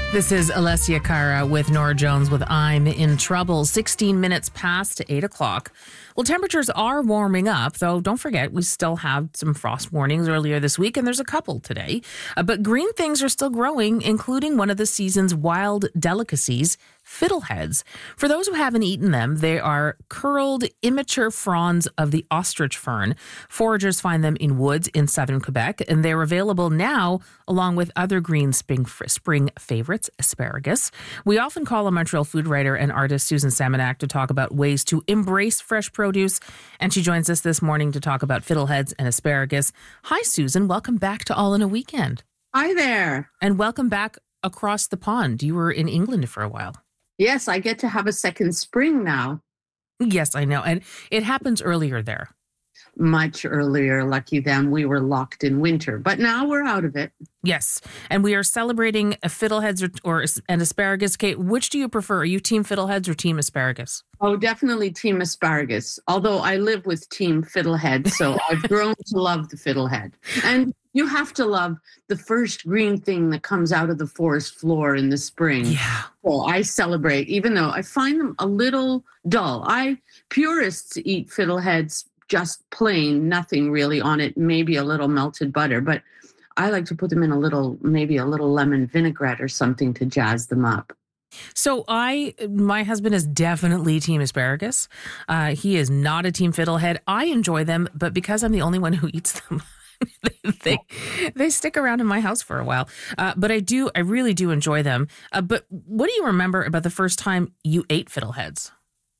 This is Alessia Cara with Nora Jones with I'm in Trouble. 16 minutes past 8 o'clock. Well, temperatures are warming up, though don't forget we still have some frost warnings earlier this week, and there's a couple today. But green things are still growing, including one of the season's wild delicacies, fiddleheads. For those who haven't eaten them, they are curled, immature fronds of the ostrich fern. Foragers find them in woods in southern Quebec, and they're available now along with other green spring favorites, asparagus. We often call a Montreal food writer and artist Susan Seminac to talk about ways to embrace fresh produce, and she joins us this morning to talk about fiddleheads and asparagus. Hi, Susan. Welcome back to All in a Weekend. Hi there. And welcome back across the pond. You were in England for a while. Yes, I get to have a second spring now. Yes, I know. And it happens earlier there. Much earlier, lucky them. We were locked in winter, but now we're out of it. Yes. And we are celebrating a fiddleheads or an asparagus. Kate, which do you prefer? Are you team fiddleheads or team asparagus? Oh, definitely team asparagus. Although I live with team fiddlehead, so I've grown to love the fiddlehead. And you have to love the first green thing that comes out of the forest floor in the spring. Yeah. So I celebrate, even though I find them a little dull. Purists eat fiddleheads just plain, nothing really on it, maybe a little melted butter. But I like to put them in maybe a little lemon vinaigrette or something to jazz them up. So my husband is definitely team asparagus. He is not a team fiddlehead. I enjoy them, but because I'm the only one who eats them, they stick around in my house for a while. But I really do enjoy them. But what do you remember about the first time you ate fiddleheads?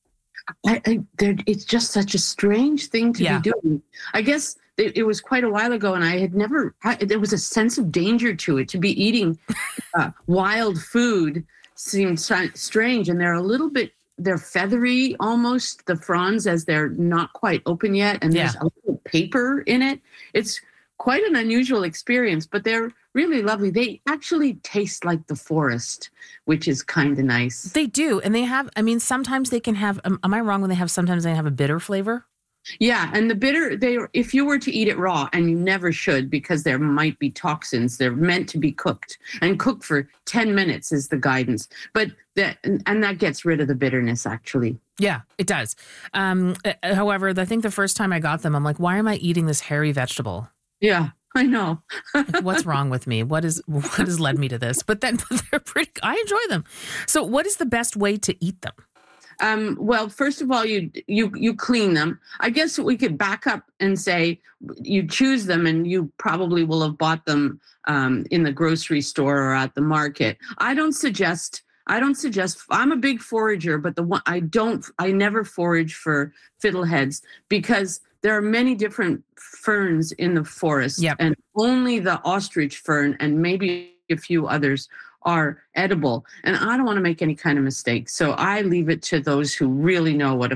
It's just such a strange thing to be doing. I guess it was quite a while ago, and I had never. There was a sense of danger to it. To be eating wild food seemed strange, and they're feathery almost, the fronds, as they're not quite open yet, and there's a little paper in it. It's quite an unusual experience, but they're really lovely. They actually taste like the forest, which is kind of nice. They do. And they have, sometimes they can have, am I wrong when sometimes they have a bitter flavor? Yeah. And the bitter, if you were to eat it raw, and you never should because there might be toxins, they're meant to be cooked, and cooked for 10 minutes is the guidance. But that gets rid of the bitterness, actually. Yeah, it does. However, I think the first time I got them, I'm like, why am I eating this hairy vegetable? Yeah, I know. What's wrong with me? What has led me to this? But then I enjoy them. So what is the best way to eat them? Well, first of all, you clean them. I guess we could back up and say you choose them, and you probably will have bought them in the grocery store or at the market. I don't suggest. I'm a big forager, but I never forage for fiddleheads because there are many different ferns in the forest, and only the ostrich fern and maybe a few others are edible. And I don't want to make any kind of mistake. So I leave it to those who really know what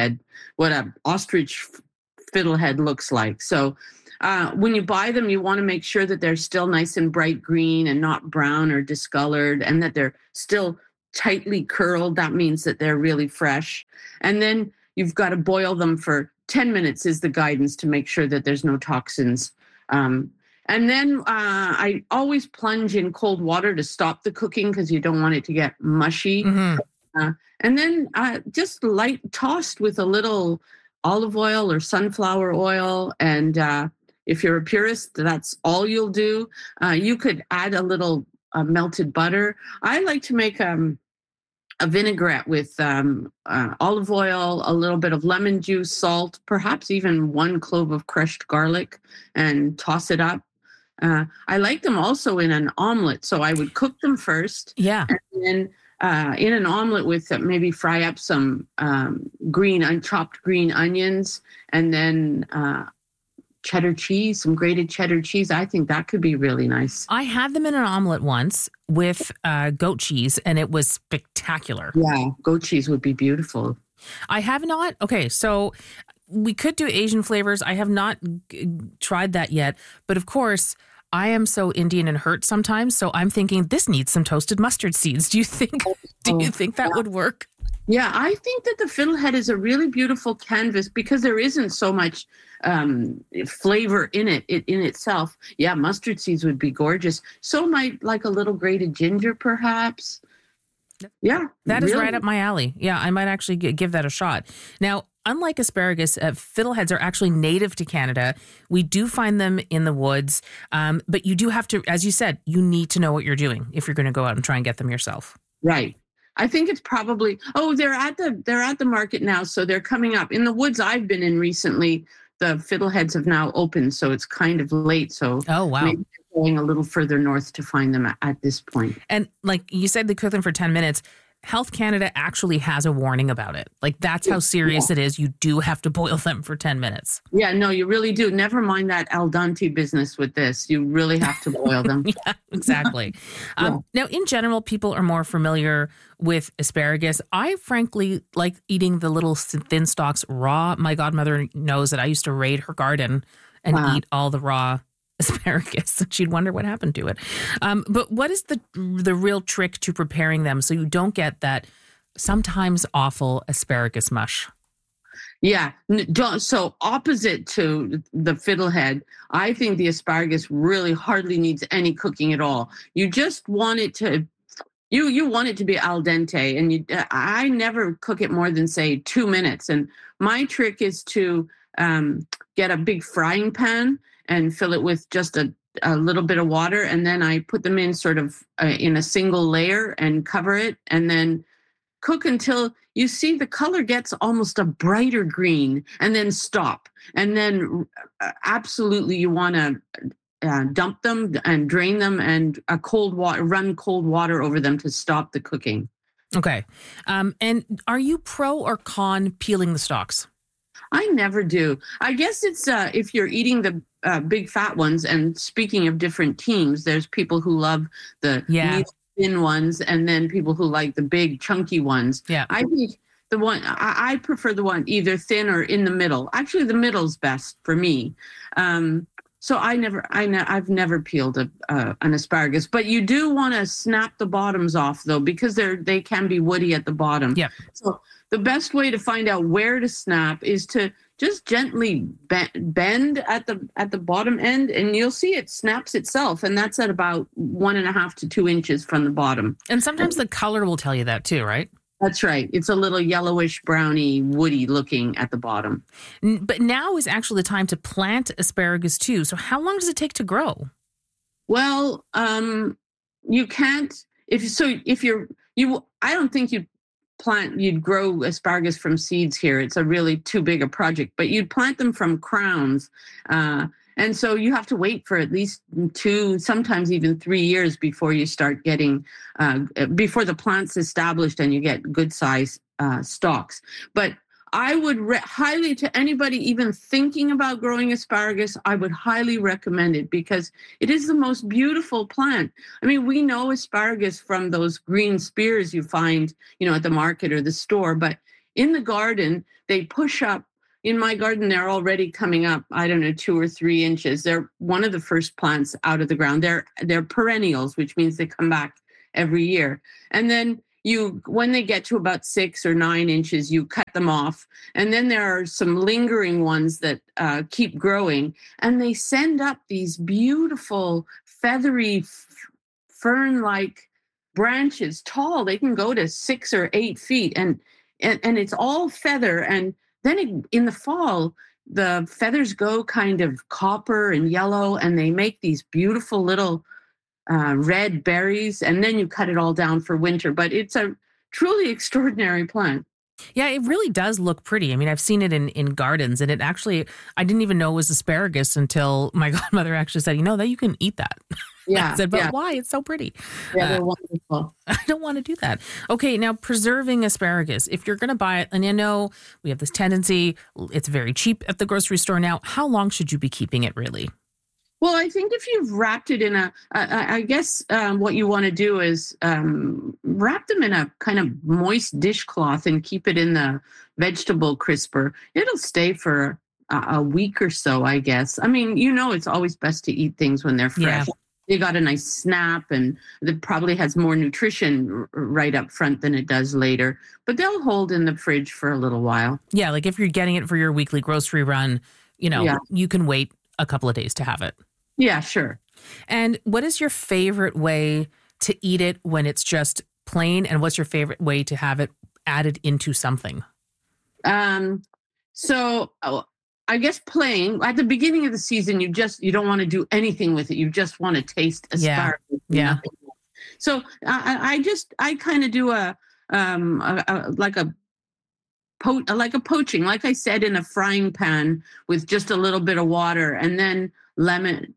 a ostrich fiddlehead looks like. So when you buy them, you want to make sure that they're still nice and bright green and not brown or discolored, and that they're still tightly curled. That means that they're really fresh. And then you've got to boil them for 10 minutes is the guidance to make sure that there's no toxins. And then I always plunge in cold water to stop the cooking because you don't want it to get mushy. Mm-hmm. And then just light tossed with a little olive oil or sunflower oil. And if you're a purist, that's all you'll do. You could add a little melted butter. I like to make a vinaigrette with olive oil, a little bit of lemon juice, salt, perhaps even 1 clove of crushed garlic, and toss it up. I like them also in an omelet. So I would cook them first. Yeah. And then in an omelet with maybe fry up some unchopped green onions, and then cheddar cheese, some grated cheddar cheese. I think that could be really nice. I had them in an omelet once with goat cheese, and it was spectacular. Yeah, goat cheese would be beautiful. I have not. Okay, so we could do Asian flavors. I have not tried that yet. But of course, I am so Indian and hurt sometimes. So I'm thinking this needs some toasted mustard seeds. Do you think that would work? Yeah, I think that the fiddlehead is a really beautiful canvas because there isn't so much flavor in in itself. Yeah, mustard seeds would be gorgeous. So might like a little grated ginger, perhaps. Yeah, That is right really. up my alley. Yeah, I might actually give that a shot. Now, unlike asparagus, fiddleheads are actually native to Canada. We do find them in the woods, but you do have to, as you said, you need to know what you're doing if you're going to go out and try and get them yourself. Right. I think it's probably they're at the market now, so they're coming up. In the woods I've been in recently, the fiddleheads have now opened, so it's kind of late. So Oh, wow. maybe going a little further north to find them at this point. And like you said, they cook them for 10 minutes. Health Canada actually has a warning about it. Like that's how serious it is. You do have to boil them for 10 minutes. Yeah, no, you really do. Never mind that al dente business with this. You really have to boil them. Yeah, exactly. Yeah. Now, in general, people are more familiar with asparagus. I frankly like eating the little thin stalks raw. My godmother knows that I used to raid her garden and Wow. eat all the raw asparagus. She'd wonder what happened to it. But what is the real trick to preparing them so you don't get that sometimes awful asparagus mush? Yeah. So opposite to the fiddlehead, I think the asparagus really hardly needs any cooking at all. You just want it to you want it to be al dente, and I never cook it more than say 2 minutes. And my trick is to get a big frying pan and fill it with just a little bit of water, and then I put them in sort of in a single layer and cover it, and then cook until you see the color gets almost a brighter green, and then stop. And then absolutely you want to dump them and drain them, and run cold water over them to stop the cooking. Okay. And are you pro or con peeling the stalks? I never do. I guess it's if you're eating the big fat ones. And speaking of different teams, there's people who love the thin ones, and then people who like the big chunky ones. Yeah. I think I prefer the one either thin or in the middle. Actually, the middle's best for me. So I've never peeled an asparagus, but you do want to snap the bottoms off though, because they can be woody at the bottom. Yeah. So the best way to find out where to snap is to just gently bend at the bottom end, and you'll see it snaps itself, and that's at about 1.5 to 2 inches from the bottom. And sometimes the color will tell you that too, right? That's right. It's a little yellowish, browny, woody looking at the bottom. But now is actually the time to plant asparagus too. So how long does it take to grow? Well, you can't. I don't think you'd grow asparagus from seeds here. It's a really too big a project. But you'd plant them from crowns. And so you have to wait for at least 2, sometimes even 3 years before you start getting, before the plant's established and you get good size stalks. But I would highly, to anybody even thinking about growing asparagus, I would highly recommend it because it is the most beautiful plant. I mean, we know asparagus from those green spears you find, at the market or the store, but in the garden, they push up. In my garden, they're already coming up, 2 or 3 inches. They're one of the first plants out of the ground. They're perennials, which means they come back every year. And then when they get to about 6 or 9 inches, you cut them off. And then there are some lingering ones that keep growing. And they send up these beautiful, feathery, fern-like branches, tall. They can go to 6 or 8 feet. And it's all feather. And then in the fall, the feathers go kind of copper and yellow, and they make these beautiful little red berries, and then you cut it all down for winter. But it's a truly extraordinary plant. Yeah, it really does look pretty. I mean, I've seen it in gardens, and I didn't even know it was asparagus until my godmother actually said, that you can eat that. Yeah. I said, but why? It's so pretty. Yeah, they're wonderful. I don't want to do that. Okay, now preserving asparagus. If you're going to buy it, and I know we have this tendency, it's very cheap at the grocery store now. How long should you be keeping it really? Well, I think if you've wrapped it in I guess what you want to do is wrap them in a kind of moist dishcloth and keep it in the vegetable crisper. It'll stay for a week or so, I guess. I mean, it's always best to eat things when they're fresh. Yeah. They got a nice snap, and it probably has more nutrition right up front than it does later. But they'll hold in the fridge for a little while. Yeah, like if you're getting it for your weekly grocery run, you can wait a couple of days to have it. Yeah, sure. And what is your favorite way to eat it when it's just plain? And what's your favorite way to have it added into something? I guess plain. At the beginning of the season, you don't want to do anything with it. You just want to taste asparagus. Yeah. So I kind of do a poaching, like I said, in a frying pan with just a little bit of water, and then lemon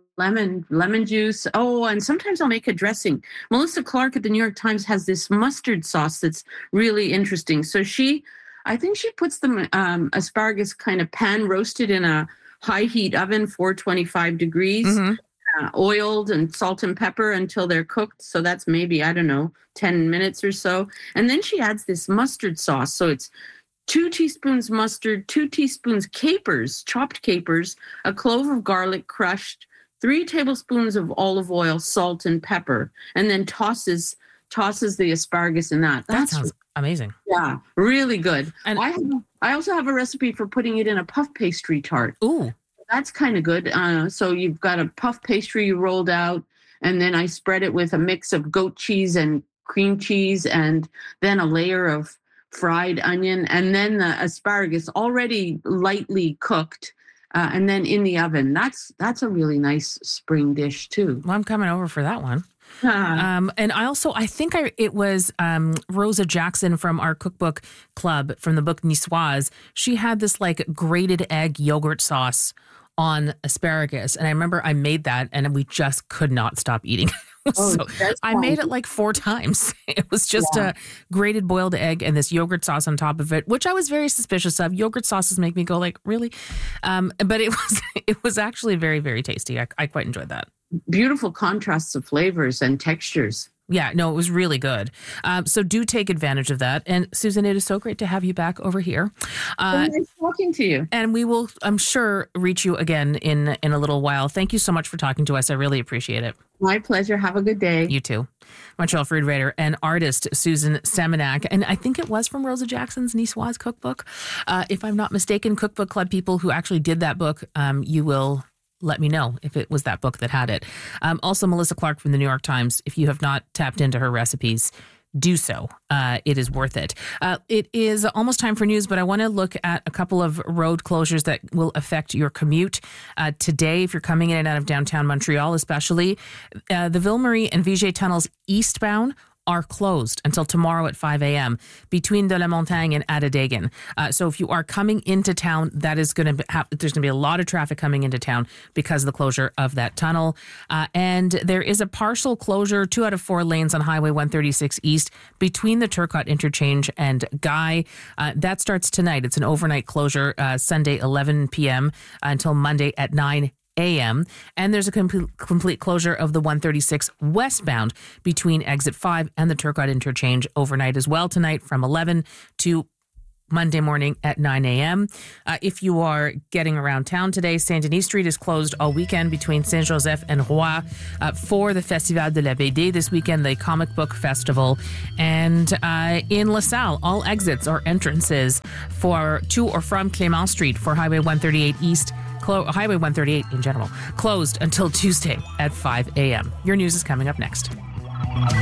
juice. Oh, and sometimes I'll make a dressing. Melissa Clark at the New York Times has this mustard sauce that's really interesting. So I think she puts the asparagus kind of pan roasted in a high heat oven, 425 degrees, oiled and salt and pepper until they're cooked. So that's maybe, 10 minutes or so. And then she adds this mustard sauce. So it's 2 teaspoons mustard, 2 teaspoons capers, chopped capers, a clove of garlic crushed, 3 tablespoons of olive oil, salt and pepper, and then tosses the asparagus in that. That sounds amazing. Yeah, really good. And I also have a recipe for putting it in a puff pastry tart. Ooh. That's kind of good. So you've got a puff pastry you rolled out, and then I spread it with a mix of goat cheese and cream cheese, and then a layer of fried onion, and then the asparagus already lightly cooked, and then in the oven. That's a really nice spring dish too. Well, I'm coming over for that one. And I think it was Rosa Jackson from our cookbook club from the book Niçoise. She had this like grated egg yogurt sauce on asparagus. And I remember I made that and we just could not stop eating. I made it like 4 times. It was just a grated boiled egg and this yogurt sauce on top of it, which I was very suspicious of. Yogurt sauces make me go like, really? But it was actually very, very tasty. I quite enjoyed that. Beautiful contrasts of flavors and textures. Yeah, no, it was really good. So do take advantage of that. And Susan, it is so great to have you back over here. Nice talking to you. And we will, I'm sure, reach you again in a little while. Thank you so much for talking to us. I really appreciate it. My pleasure. Have a good day. You too. Montreal food writer and artist Susan Seminac. And I think it was from Rosa Jackson's Niçoise cookbook. If I'm not mistaken, Cookbook Club people who actually did that book, you will let me know if it was that book that had it. Also, Melissa Clark from the New York Times. If you have not tapped into her recipes, do so. It is worth it. It is almost time for news, but I want to look at a couple of road closures that will affect your commute today. If you're coming in and out of downtown Montreal, especially, the Ville Marie and Vigier tunnels eastbound are closed until tomorrow at 5 a.m. between De La Montagne and Adédégan. So if you are coming into town, that is going to there's going to be a lot of traffic coming into town because of the closure of that tunnel. And there is a partial closure, 2 out of 4 lanes on Highway 136 East between the Turcotte Interchange and Guy. That starts tonight. It's an overnight closure, Sunday 11 p.m. until Monday at 9 a.m. And there's a complete closure of the 136 westbound between exit 5 and the Turcotte Interchange overnight as well tonight from 11 to Monday morning at 9 a.m. If you are getting around town today, Saint-Denis Street is closed all weekend between Saint-Joseph and Roy for the Festival de la BD this weekend, the comic book festival. And in LaSalle, all exits or entrances to or from Clément Street for Highway 138 East, Highway 138 in general, closed until Tuesday at 5 a.m. Your news is coming up next.